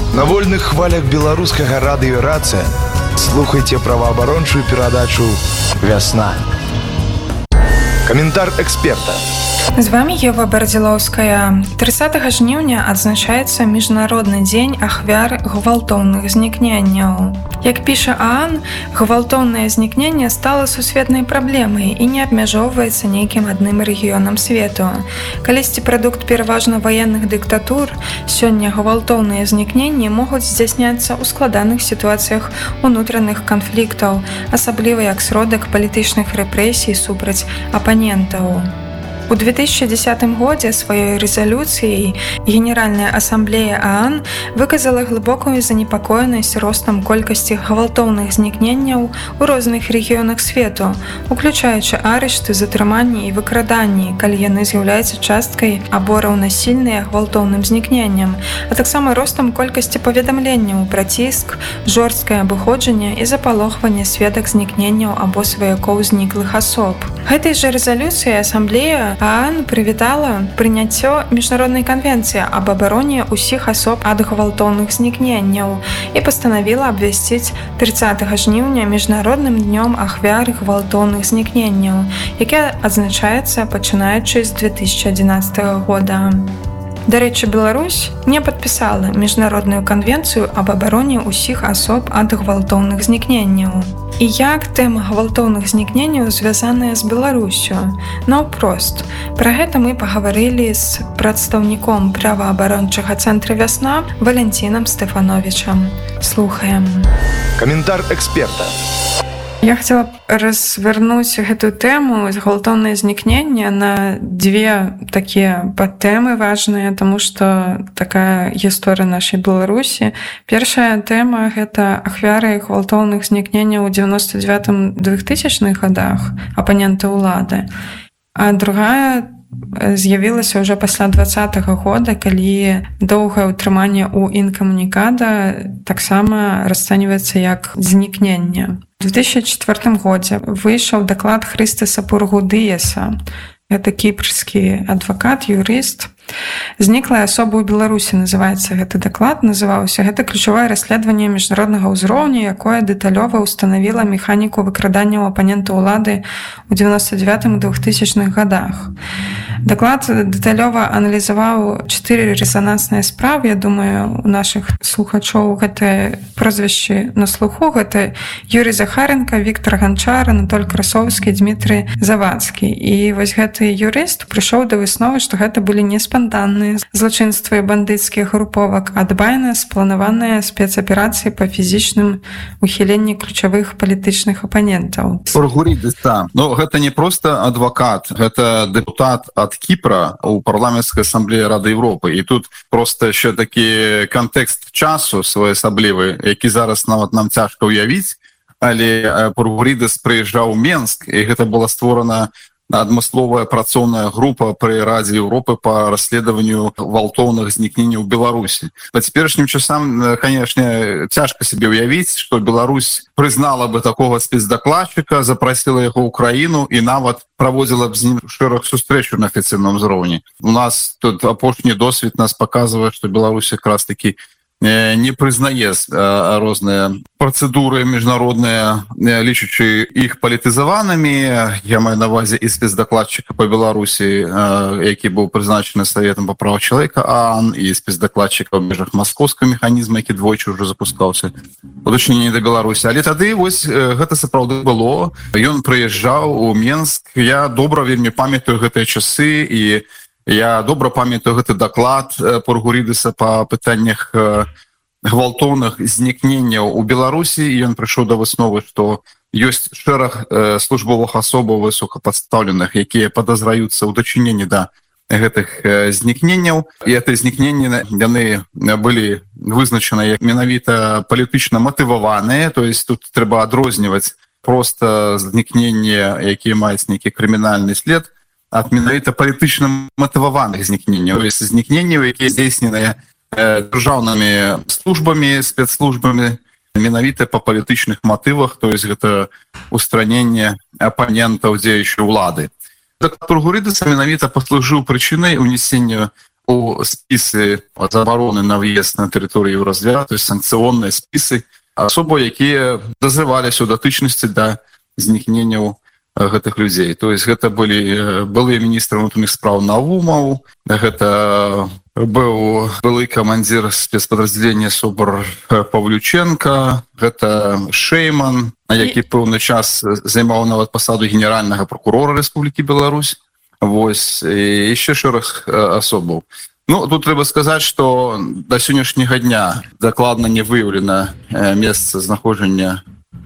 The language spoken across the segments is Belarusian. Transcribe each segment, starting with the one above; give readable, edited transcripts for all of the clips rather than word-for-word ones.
На вольных хвалях беларускага радыё «Рацыя» слухайте праваабарончую перадачу «Вясна». Каментар эксперта. З вами Ева Бардзілоўская. 30 жніўня адзначаецца Міжнародны дзень ахвяр гвалтоўных знікненняў. Як піша ААН, гвалтоўнае знікненне стала сусветнай праблемай і не абмяжоўваецца нейкім адным рэгіёнам свету. Калісьці прадукт пераважна ваенных дыктатур, сёння гвалтоўныя знікненні могуць здзяйсняцца ў складаных сітуацыях унутраных канфліктаў, асабліва як сродак палітычных рэпрэсій супраць апанентаў. У 2010 годзе сваёй рэзалюцыяй Генеральная асамблея ААН выказала глыбокую занепакоенасць ростам колькасці гвалтоўных знікненняў у розных рэгіёнах свету, уключаючы арышты, затрыманні і выкраданні, калі яны з'яўляюцца часткай або раўнасільныя гвалтоўным знікненням, а таксама ростам колькасці паведамленняў пра ціск, жорсткае абыходжанне і запалохванне сведак знікненняў або сваякоў зніклых асоб. Гэтай жа рэзалюцыяй асамблея ААН прывітала прыняццё міжнароднай канвенцыі аб абароне ўсіх асоб ад гвалтоўных знікненняў і пастанавіла абвясціць 30 жніўня міжнародным днём ахвяр гвалтоўных знікненняў, які адзначаецца пачынаючы з 2011 года. Дарэчы, Беларусь не падпісала міжнародную канвенцыю аб абароне ўсіх асоб ад гвалтоўных знікненняў. І як тэма гвалтоўных знікненняў звязаная з Беларусю? Наўпрост. Пра гэта мы пагаварылі з прадстаўніком праваабарончага цэнтра «Вясна» Валянцінам Стэфановічам. Слухаем. Каментар эксперта. Я хацела развярнуць гэтую тэму з гвалтоўнае знікнення на две такія падтэмы важныя, таму што такая гісторыя нашай Беларусі. Першая тэма — гэта ахвяры гвалтоўных знікненняў у 99-2000-х годах, апаненты ўлады. А другая з'явілася ўжо пасля 2020 года, калі доўгае ўтрыманне ў інкамунікада таксама расцэньваецца як знікненне. У 2004 годзе выйшаў даклад Хрыстаса Пургудыеса. Гэта кіпрскі адвакат, юрыст. «Зніклая асоба ў Беларусі» называецца гэты даклад, называўся. Гэта ключавае расследаванне міжнароднага ўзроўню, якое дэталёва ўстанавіла механіку выкрадання ў апанента ўлады ў 99-2000-х годах. Даклад дэталёва аналізаваў 4 рэзанансныя справы. Я думаю, у нашых слухачоў гэта прозвішчы на слуху. Гэта Юрий Захаренко, Віктор Ганчар, Анатоль Красовскі, Дмітрый Завадскі. І вось гэты юрыст прыйшоў да высновы, што гэта былі не спантанныя злачынствы бандыцкіх груповак, а дбайна спланаваныя спецаперацыі па фізічным ухіленні ключавых палітычных апанентаў. Пургудыеса, гэта не проста адвакат, гэта дэпутат ад Кіпра у парламенцкай асамблеі Рады Европы. І тут проста яшчэ такі кантэкст часу своеасаблівы, які зараз нават нам цяжка ўявіць, але Пургудыес прыязджаў у Менск, і гэта была створана адмысловая працоўная група пры Радзе Европы па расследаванню гвалтоўных знікненняў у Беларусі. Па цяперашнім часам, канешне, цяжка сабе ўявіць, што Беларусь прызнала бы такога спецдакладчыка, запрасіла яго ў краіну і нават праводзіла б з ім шэраг сустрэчаў на афіцыйным узроўні. У нас тут апошні досвед нас паказвае, што Беларусь якраз такі не прызнае розныя працэдуры міжнародныя, лічачы іх палітызаванымі. Я маю на ўвазе і спецдакладчыка па Беларусі, які быў прызначаны Саветам па правах чалавека ААН, і спецдакладчыка ў межах маскоўскага механізма, які двойчы ўжо запускаўся у дачыненні да Беларусі. Але тады вось гэта сапраўды было. Ён прыязджаў у Менск. Я добра вельмі памятаю гэтыя часы, і я добра памятаю гэты даклад Пургудыеса па пытаннях гвалтоўных знікненняў у Беларусі, і ён прыйшоў да высновы, што ёсць шэраг службовых асобаў высокападстаўленых, якія падазраюцца ў дачыненні да гэтых знікненняў. І гэтыя знікненні яны былі вызначаны як менавіта палітычна матываваныя, то есть тут трэба адрозніваць проста знікненні, якія маюць нейкі крымінальны след, ад менавіта палітычна матываваных знікненняў, знікненняў, якія здзейсненыя дзяржаўнымі службамі, спецслужбамі, менавіта па палітычных матывах, то есть гэта устраненне апанентаў дзеючай улады. Пургудыеса менавіта паслужыў прычынай унесення у спісы забароны на в'езд на тэрыторыю Еўразграда, то есть санкцыённыя спісы асобы, якія дазываліся ў датычнасці да знікненняў гэтых людзей. То есть гэта былі былыя міністры внутренних справ Наумаў, гэта быў былы камандзір спецпадраздзялення СОБР Павлюченко, гэта Шейман, які пэўны час займаў нават пасаду генеральнага прокурора Рэспублікі Беларусь. Вось, і яшчэ шэраг асобаў. Ну, тут трэба сказаць, што да сённяшняга дня дакладна не выяўлена месца знаходжання,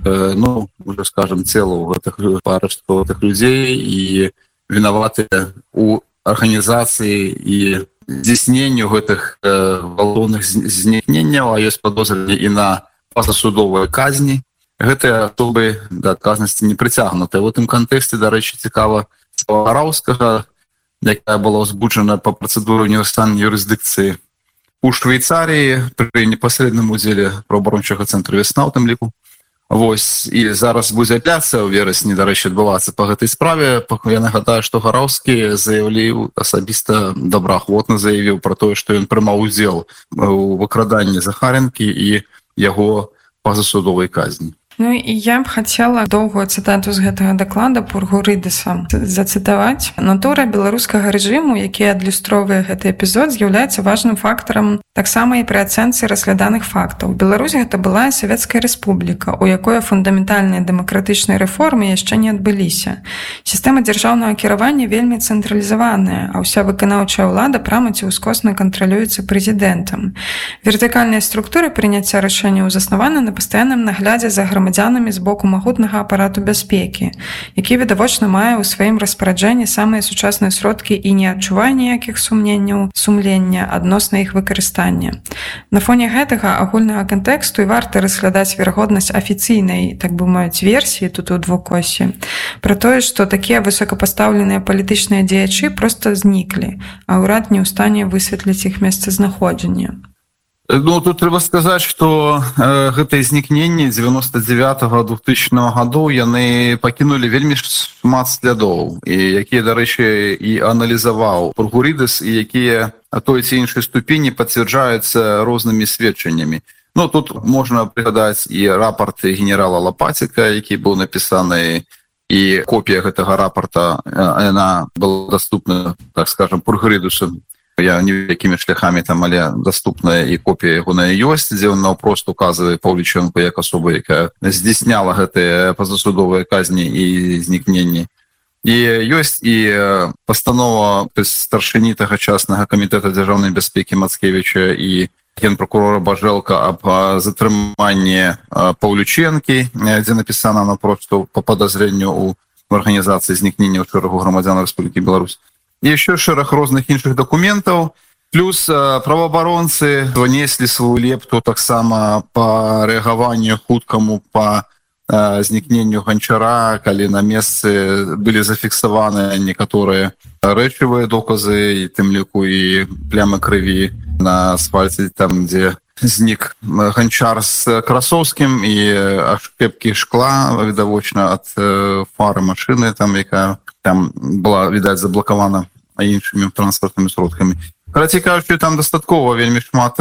ну, уже скажем, целаў гэтых парачкаў гэтых людзей і вінаватыя у арганізацыі і здзяйсненню гэтых гвалтоўных знікненняў, а ёсць падозры і на пазасудовыя казні. Гэтыя асобы да адказнасці не прыцягнутыя. В гэтым кантэксце, дарэчы, цікава Гараўскага, якая была ўзбуджана па працэдуры універсальнай юрысдыкцыі у Швейцарыі пры непасрэдным удзеле праваабарончага цэнтру «Вясна» ў тым ліку. Вось, і зараз будзе апеляцыя ў верасні, дарэчы, адбывацца па гэтай справе. Я нагадаю, што Гараўскі заявіў асабіста добраахвотна заявіў пра тое, што ён прымаў удзел у выкраданні Захаренкі і яго пазасудовай казні. Ну і я б хацела доўгую цытату з гэтага даклада Пургурыдэса зацытаваць. Натура беларускага рэжыму, які адлюстроўвае гэты эпізод, з'яўляецца важным фактарам таксама і пры ацэнцы разгляданых фактаў. Беларусь гэта была савецкая рэспубліка, у якой фундаментальныя дэмакратычныя рэформы яшчэ не адбыліся. Сістэма дзяржаўнага кіравання вельмі цэнтралізаваная, а ўся выканаўчая ўлада прама ці ўскосна кантралюецца прэзідэнтам. Вертыкальныя структуры прыняцця рашэнняў заснаваны на пастаянным наглядзе за грамадзянамі з боку магутнага апарату бяспекі, які відавочна мае ў сваім распараджэнні самыя сучасныя сродкі і не адчувае ніякіх сумлення адносна іх выкарыстання. На фоне гэтага агульнага кантэксту і варта разглядаць верагоднасць афіцыйнай, так бы мовіць, версіі тут у двукосе пра тое, што такія высокапастаўленыя палітычныя дзеячы проста зніклі, а ўрад не ў стане высветліць іх месцазнаходжанне. Ну, тут трэба сказаць, што гэтыя знікненні 99-2000 гадоў яны пакінулі вельмі шмат слядоў, і якія, дарэчы, і аналізаваў Пургурыдэс, і якія той ці іншай ступені пацвярджаюцца рознымі сведчаннямі. Ну, тут можна прыгадаць і рапарт генерала Лапаціка, які быў напісаны, і копія гэтага рапарта, яна была даступна, так скажем, Пургурыдэсу. Я не якімі шляхамі там, але даступная і копія яго на ёсць, дзе ён наўпрост указвае Паўліченку як асобу, якая здзяйсняла гэтыя пазасудовыя казні і знікненні. І ёсць і пастанова старшыні тагачаснага камітэта дзяржаўнай бяспекі Мацкевіча і генпракурора Бажэлка аб затрыманні Паўліченкі, дзе напісана наўпрост па падазрэнню ў арганізацыі знікнення ў шэрагу грамадзян Рэспублікі Беларусь. І яшчэ шэраг розных іншых дакументаў. Плюс праваабаронцы внеслі сваю лепту таксама па рэагаванню хуткаму па знікненню Ганчара, калі на месцы былі зафіксаваны некаторыя рэчывыя доказы, і тым ліку і плямы крыві на асфальце, там, дзе знік Ганчар з Красоўскім, і ашкепкі шкла, відавочна, ад фары машыны, там, якая там была, відаць, заблакавана іншымі транспартнымі сродкамі. Карацей кажучы, там дастаткова вельмі шмат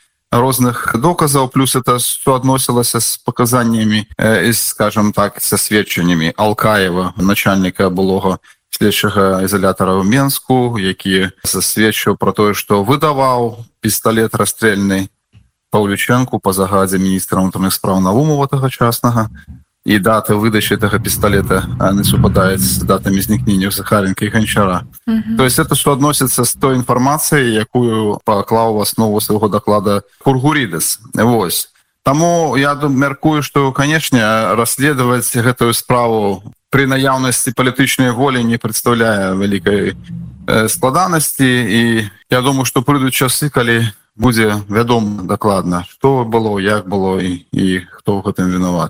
розных доказаў, плюс это суадносілася з паказаннямі, скажем так, са сведчаннямі Алкаева, начальніка былога следчага ізалятара ў Менску, які засведчыў пра тое, што выдаваў пісталет расстрельны Паўліченку па загадзе міністра ўнутраных спраў Наумова тагачаснага, і даты выдачы гэтага пісталета не супадаюць з датамі знікнення Захаренка і Ганчара. То есть это суадносіцца з той інфармацыяй, якую паклаў у аснову свайго даклада Пургурыдэс. Вось. Таму я мяркую, што, канечне, расследаваць гэтую справу пры наяўнасці палітычнай волі не прадстаўляе вялікай складанасці, і я думаю, што прыйдуць часы, калі будзе вядома дакладна, што было, як было і хто ў гэтым вінаваты.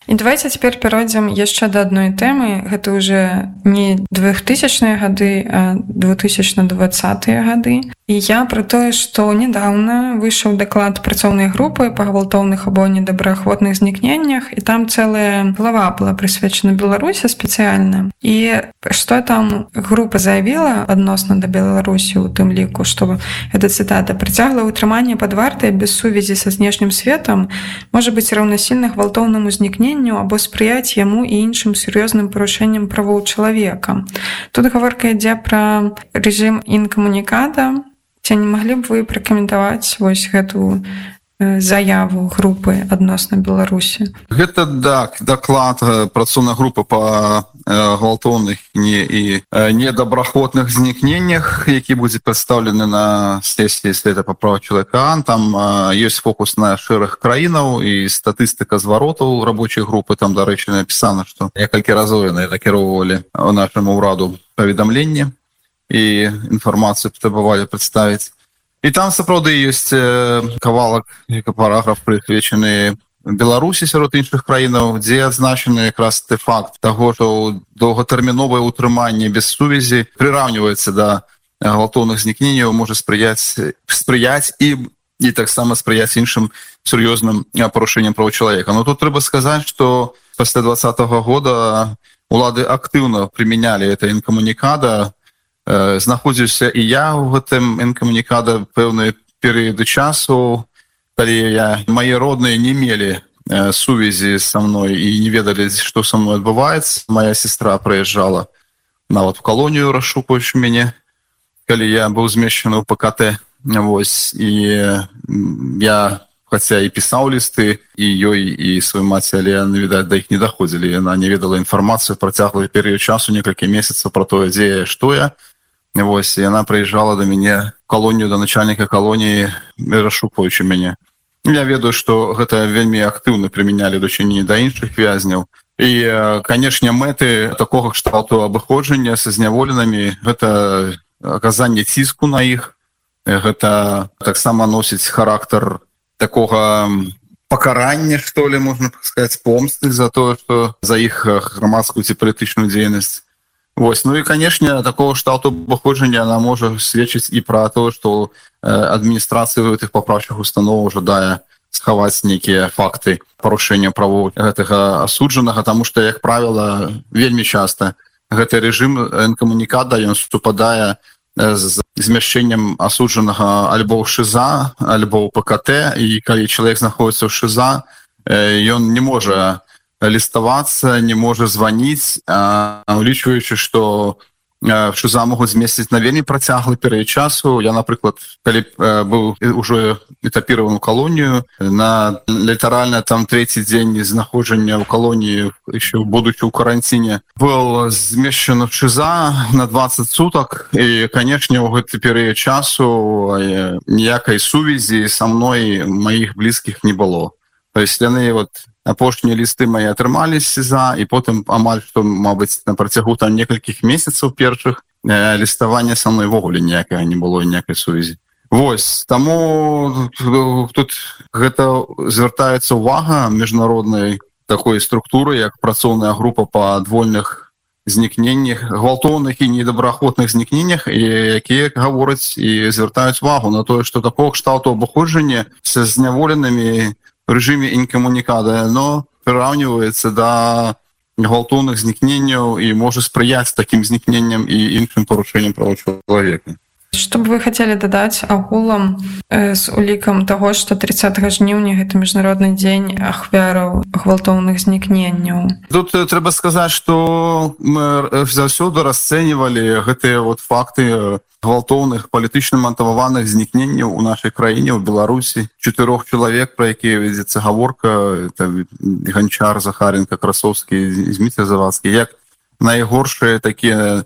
І давайте цяпер перайдзем яшчэ да адной тэмы. Гэта ўжо не 2000-е гады, а 2020-е гады. І я пра тое, што нядаўна выйшаў даклад працоўнай групы па гвалтоўных або недобраахвотных знікненнях, і там цэлая глава была прысвечана Беларусі спецыяльна. І што там група заявіла адносна да Беларусі, у тым ліку, што гэта цытата: «Прыцяглае ўтрыманне пад вартай без сувязі са знешнім светам можа быць раўнасільна гвалтоўнаму знікненню або спрыяць яму і іншым сур'ёзным парушэнням правоў чалавека». Тут гаворка ідзе пра рэжым інкамунікада. Ці не маглі б вы пракаментаваць вось гэту заяву групы адносна Беларусі? Гэта даклад працоўнай групы па гвалтоўных і недобраахвотных знікненнях, які будзе прадстаўлены на сесіі Савета па правах чалавека. Там ёсць фокус на шэраг краінаў і статыстыка зваротаў рабочай групы. Там, дарэчы, напісана, што некалькі разоў яны накіроўвалі нашаму ўраду паведамленне і інфармацыю патрабавалі прадставіць. І там сапраўды ёсць кавалак, параграф прысвечаны Беларусі сярод іншых краінаў, дзе адзначаны якраз той факт таго, што доўгатэрміновае ўтрыманне без сувязі прыраўніваецца да гвалтоўных знікненняў, можа спрыяць і таксама спрыяць іншым сур'ёзным парушэнням правоў чалавека. Но тут трэба сказаць, што пасля 2020 года улады актыўна прымянялі гэта інкамунікада. Знаходзіўся і я ў гэтым інкамунікада пэўныя перыяды часу, калі мае родныя не мелі сувязі са мной і не ведалі, што са мной адбываецца. Моя сестра прыязджала нават у калонію, расшукаючы мяне, калі я быў змешчаны ў ПКТ. Вось, і я, хаця і пісаў лісты і ёй, і сваёй маці, але, відаць, да іх не даходзілі. Яна не ведала інфармацыю, працяглы перыяд часу, некалькі месяцаў, пра тое, дзе я, што я. Вось, і яна прыязджала да мяне в калонію, да начальніка калоніі, расшукаючы мяне. Я ведаю, што гэта вельмі актыўна прымянялі дачыненні да іншых вязняў. І, канешне, мэты такога кшталту абыходжання са зняволенымі — гэта аказанне ціску на іх. Гэта таксама носіць характар такога пакарання, што ли, можна сказаць, помсты за тое, што за іх грамадскую ці палітычную дзейнасць. Вось, ну і, канешне, такого шталту абыходжання она можа сведчыць і пра тое, што адміністрацыя гэтых папраўчых установаў жадае схаваць нейкія факты парушэння правоў гэтага асуджанага, таму што, як правіла, вельмі часта гэты рэжым інкамунікада, ён супадае з змяшчэннем асуджанага альбо ў ШИЗА, альбо ў ПКТ, і калі чалавек знаходзіцца ў ШИЗА, ён не можа ліставацца, не можа званіць, улічваючы, што ШИЗА могуць змесціць на вельмі працяглы перыяд часу. Я, напрыклад, калі быў ужо этапіраваны ў калонію, на літаральна там трэці дзень знаходжання ў калоніі, еще будучы ў каранціне, быў змешчаны в ШИЗА на 20 сутак, і, канешне, у гэты перыяд часу ніякай сувязі са мной маіх блізкіх не было. То есть яны вот апошнія лісты мои атрымалі з СІЗА, і потым амаль што, мабыць, на працягу там некалькіх месяцаў першых ліставання са мной ввогуле ніякага не было, ніякай сувязі. Вось, таму тут гэта звяртаецца ўвага міжнароднай такой структуры, як працоўная група па адвольных знікненнях, гвалтоўных і недобраахвотных знікненнях, якія гавораць і звяртаюць увагу на тое, што такого кшталту абыходжання са зняволенымі в рэжыме інкамунікада, но прыраўніваецца да гвалтоўных знікненняў і можа спрыяць такім знікненням і іншым парушэнням правоў чалавека. Што б вы хацелі дадаць агулам з улікам таго, што 30 жніўня гэта міжнародны дзень ахвяраў гвалтоўных знікненняў? Тут трэба сказаць, што мы заўсёды расцэньвалі гэтыя вот факты гвалтоўных палітычна матываваных знікненняў у нашай краіне, у Беларусі. 4 чалавек, пра якія вядзецца гаворка, это Ганчар, Захаренко, Красовскі, Зміцер Завадскі, як найгоршыя такія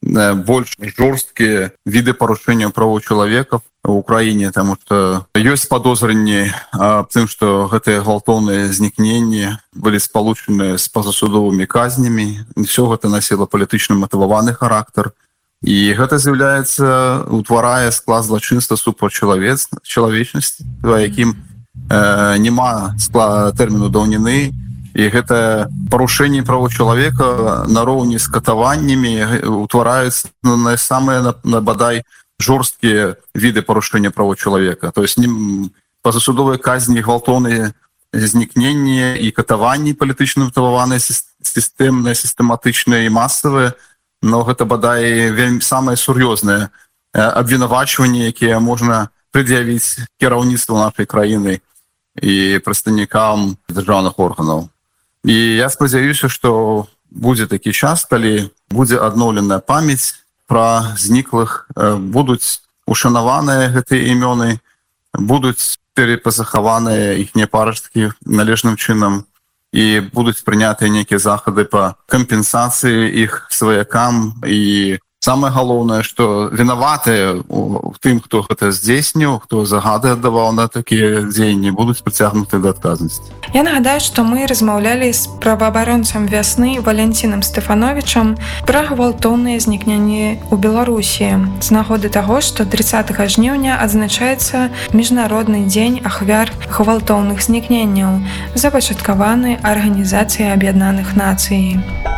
больш жорсткія віды парушэння правоў чалавека ў Украіне, таму што ёсць падозрэнні аб тым, што гэтыя гвалтоўныя знікненні былі спалучаны з пазасудовымі казнямі. Усё гэта насіла палітычна матываваны характар. І гэта з'яўляецца, утварае склад злачынства супраць чалавечнасці, па якім няма тэрміну даўніны, і гэта парушэнне правоў чалавека нароўні з катаваннямі утвараюцца на самыя бадай жорсткія віды парушэння правоў чалавека. То есть пазасудовыя казні, гвалтоўныя знікненні і катаванні палітычна матываваныя, сістэмныя, сістэматычныя і масавыя, но гэта бадай вельмі самае сур'ёзнае абвінавачванне, якія можна пред'явіць кіраўніцтву нашай краіны і прадстаўнікам дзяржаўных органаў. І я спадзяюся, што будзе такі час, калі будзе адноўленая памяць пра зніклых, будуць ушанаваныя гэтыя імёны, будуць перапазахаваныя іхнія парасткі належным чынам і будуць прынятыя нейкія захады па кампенсацыі іх сваякам. І самае галоўнае, што вінаватыя ў тым, хто гэта здзейсніў, хто загады аддаваў на такія дзеянні, будуць прыцягнуты да адказнасці. Я нагадаю, што мы размаўлялі з праваабаронцам вясны Валянцінам Стэфановічам пра гвалтоўныя знікненні ў Беларусі з нагоды таго, што 30 жніўня адзначаецца Міжнародны дзень ахвяр гвалтоўных знікненняў, запачаткаваны Арганізацыяй Аб'яднаных Нацый.